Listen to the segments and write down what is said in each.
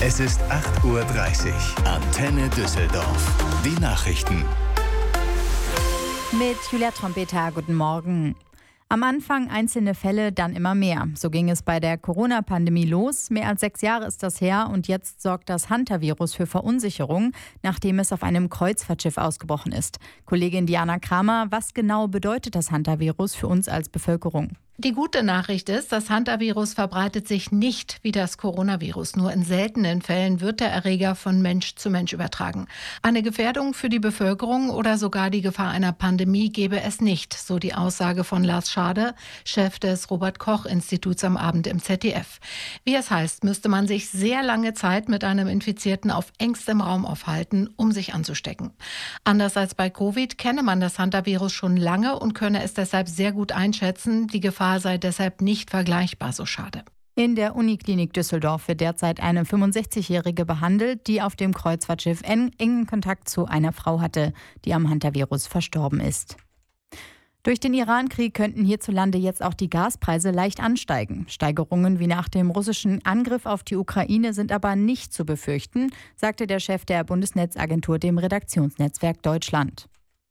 Es ist 8:30 Uhr. Antenne Düsseldorf. Die Nachrichten. Mit Julia Trompeter, guten Morgen. Am Anfang einzelne Fälle, dann immer mehr. So ging es bei der Corona-Pandemie los. Mehr als 6 Jahre ist das her und jetzt sorgt das Hantavirus für Verunsicherung, nachdem es auf einem Kreuzfahrtschiff ausgebrochen ist. Kollegin Diana Kramer, was genau bedeutet das Hantavirus für uns als Bevölkerung? Die gute Nachricht ist, das Hantavirus verbreitet sich nicht wie das Coronavirus. Nur in seltenen Fällen wird der Erreger von Mensch zu Mensch übertragen. Eine Gefährdung für die Bevölkerung oder sogar die Gefahr einer Pandemie gebe es nicht, so die Aussage von Lars Schade, Chef des Robert-Koch-Instituts am Abend im ZDF. Wie es heißt, müsste man sich sehr lange Zeit mit einem Infizierten auf engstem Raum aufhalten, um sich anzustecken. Anders als bei Covid kenne man das Hantavirus schon lange und könne es deshalb sehr gut einschätzen. Die Gefahr sei deshalb nicht vergleichbar, so Schade. In der Uniklinik Düsseldorf wird derzeit eine 65-Jährige behandelt, die auf dem Kreuzfahrtschiff engen Kontakt zu einer Frau hatte, die am Hantavirus verstorben ist. Durch den Iran-Krieg könnten hierzulande jetzt auch die Gaspreise leicht ansteigen. Steigerungen wie nach dem russischen Angriff auf die Ukraine sind aber nicht zu befürchten, sagte der Chef der Bundesnetzagentur dem Redaktionsnetzwerk Deutschland.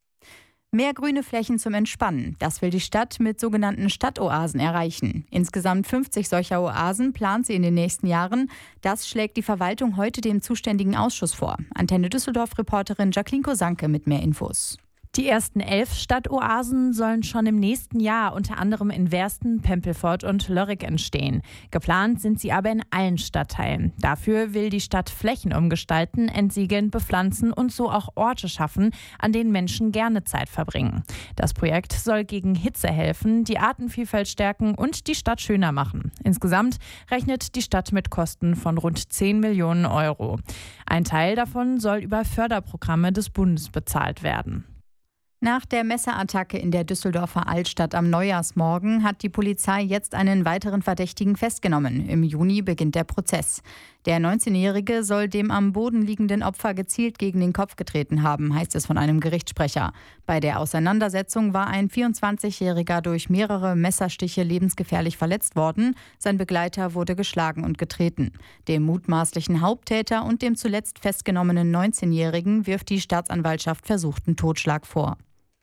Mehr grüne Flächen zum Entspannen. Das will die Stadt mit sogenannten Stadtoasen erreichen. Insgesamt 50 solcher Oasen plant sie in den nächsten Jahren. Das schlägt die Verwaltung heute dem zuständigen Ausschuss vor. Antenne Düsseldorf-Reporterin Jacqueline Kosanke mit mehr Infos. Die ersten 11 Stadtoasen sollen schon im nächsten Jahr unter anderem in Wersten, Pempelfort und Lörrick entstehen. Geplant sind sie aber in allen Stadtteilen. Dafür will die Stadt Flächen umgestalten, entsiegeln, bepflanzen und so auch Orte schaffen, an denen Menschen gerne Zeit verbringen. Das Projekt soll gegen Hitze helfen, die Artenvielfalt stärken und die Stadt schöner machen. Insgesamt rechnet die Stadt mit Kosten von rund 10 Millionen Euro. Ein Teil davon soll über Förderprogramme des Bundes bezahlt werden. Nach der Messerattacke in der Düsseldorfer Altstadt am Neujahrsmorgen hat die Polizei jetzt einen weiteren Verdächtigen festgenommen. Im Juni beginnt der Prozess. Der 19-Jährige soll dem am Boden liegenden Opfer gezielt gegen den Kopf getreten haben, heißt es von einem Gerichtssprecher. Bei der Auseinandersetzung war ein 24-Jähriger durch mehrere Messerstiche lebensgefährlich verletzt worden. Sein Begleiter wurde geschlagen und getreten. Dem mutmaßlichen Haupttäter und dem zuletzt festgenommenen 19-Jährigen wirft die Staatsanwaltschaft versuchten Totschlag vor.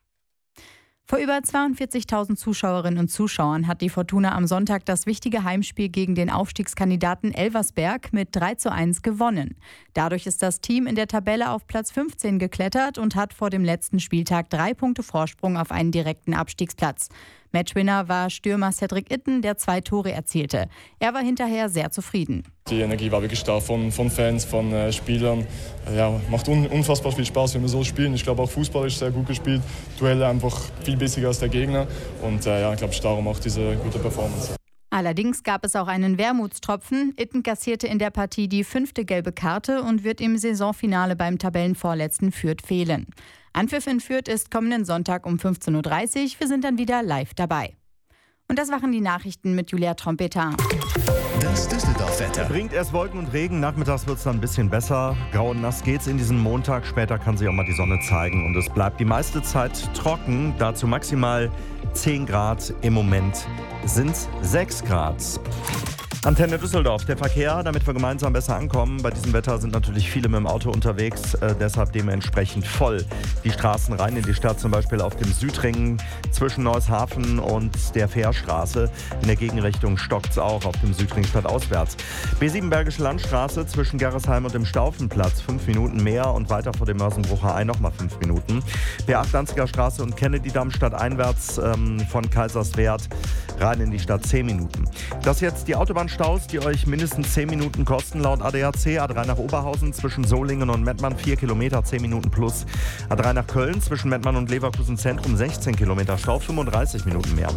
Vor über 42.000 Zuschauerinnen und Zuschauern hat die Fortuna am Sonntag das wichtige Heimspiel gegen den Aufstiegskandidaten Elversberg mit 3:1 gewonnen. Dadurch ist das Team in der Tabelle auf Platz 15 geklettert und hat vor dem letzten Spieltag 3 Punkte Vorsprung auf einen direkten Abstiegsplatz. Matchwinner war Stürmer Cedric Itten, der 2 Tore erzielte. Er war hinterher sehr zufrieden. Die Energie war wirklich da von Fans, von Spielern. Ja, macht unfassbar viel Spaß, wenn wir so spielen. Ich glaube auch Fußball ist sehr gut gespielt. Duelle einfach viel bissiger als der Gegner. Und ich glaube, darum auch diese gute Performance. Allerdings gab es auch einen Wermutstropfen. Itten kassierte in der Partie die 5. gelbe Karte und wird im Saisonfinale beim Tabellenvorletzten Fürth fehlen. Anpfiff in Fürth ist kommenden Sonntag um 15:30 Uhr. Wir sind dann wieder live dabei. Und das waren die Nachrichten mit Julia Trompeter. Das Düsseldorf-Wetter. Bringt erst Wolken und Regen, nachmittags wird es dann ein bisschen besser. Grau und nass geht's in diesen Montag, später kann sich auch mal die Sonne zeigen. Und es bleibt die meiste Zeit trocken, dazu maximal 10 Grad. Im Moment sind 6 Grad. Antenne Düsseldorf, der Verkehr, damit wir gemeinsam besser ankommen. Bei diesem Wetter sind natürlich viele mit dem Auto unterwegs, deshalb dementsprechend voll. Die Straßen rein in die Stadt, zum Beispiel auf dem Südring zwischen Neushafen und der Fährstraße. In der Gegenrichtung stockt es auch auf dem Südring stadtauswärts. B7 Bergische Landstraße zwischen Gerresheim und dem Staufenplatz 5 Minuten mehr und weiter vor dem Mörsenbrucher Ei nochmal 5 Minuten. B8 Danziger Straße und Kennedy-Damm stadteinwärts von Kaiserswerth rein in die Stadt 10 Minuten. Das jetzt die Autobahnstaus, die euch mindestens 10 Minuten kosten, laut ADAC. A3 nach Oberhausen zwischen Solingen und Mettmann 4 Kilometer, 10 Minuten plus. A3 nach Köln zwischen Mettmann und Leverkusen Zentrum 16 Kilometer Stau, 35 Minuten mehr.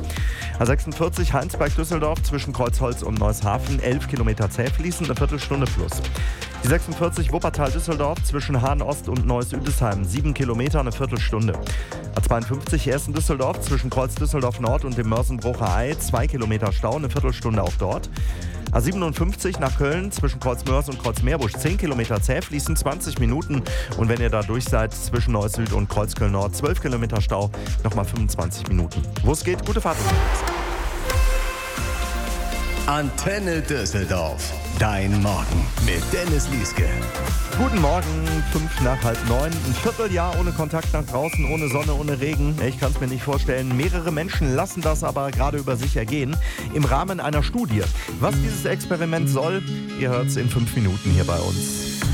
A46 Heinsberg-Düsseldorf zwischen Kreuzholz und Neushafen 11 Kilometer zäh fließend, eine Viertelstunde plus. Die 46 Wuppertal-Düsseldorf zwischen Hahn-Ost und Neuss-Üdesheim 7 Kilometer, eine Viertelstunde. A52 Essen-Düsseldorf zwischen Kreuz-Düsseldorf-Nord und dem Mörsenbrucher Ei 2 Kilometer Stau, eine Viertelstunde auch dort. A57 nach Köln zwischen Kreuzmörs und Kreuzmeerbusch 10 Kilometer zäh fließen, 20 Minuten. Und wenn ihr da durch seid zwischen Neuss Süd und Kreuzköln-Nord 12 Kilometer Stau, nochmal 25 Minuten. Wo es geht, gute Fahrt. Antenne Düsseldorf. Dein Morgen mit Dennis Lieske. Guten Morgen, 8:55. Ein Vierteljahr ohne Kontakt nach draußen, ohne Sonne, ohne Regen. Ich kann es mir nicht vorstellen. Mehrere Menschen lassen das aber gerade über sich ergehen. Im Rahmen einer Studie. Was dieses Experiment soll, ihr hört es in 5 Minuten hier bei uns.